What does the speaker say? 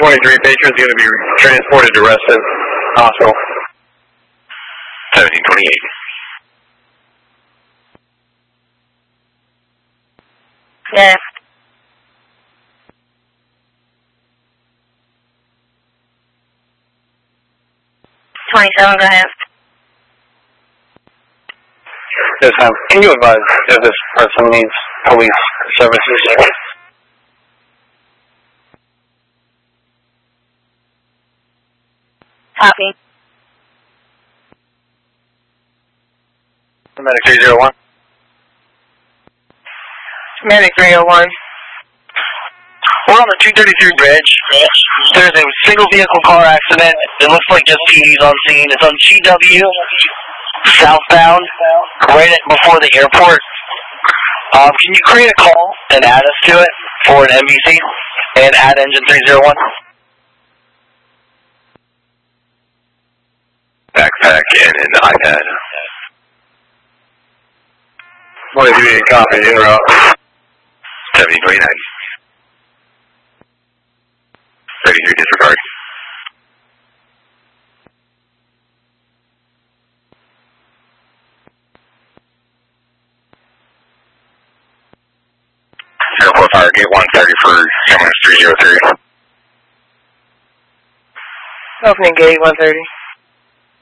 23 patient is going to be transported to Reston Hospital. 1728. Yeah. 27, go ahead. Yes, ma'am. Can you advise if this person needs police services? Copy. Medic 301. Medic 301. We're on the 233 bridge. There's a single vehicle car accident. It looks like just PD's on scene. It's on GW, southbound, right before the airport. Can you create a call and add us to it for an MVC and add engine 301? Backpack and an iPad. 23 copy, you're up. 1729. 33 disregard. Airport Fire Gate 130 for Cameron 303. Opening gate 130.